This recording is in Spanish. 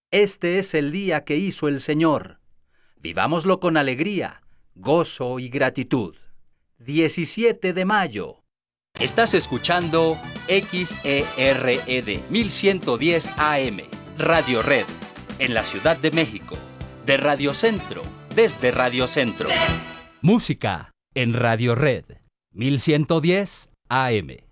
Este es el día que hizo el Señor. Vivámoslo con alegría, gozo y gratitud. 17 de mayo. Estás escuchando XERED 1110 AM, Radio Red, en la Ciudad de México. De Radio Centro, desde Radio Centro. Música en Radio Red 1110 AM.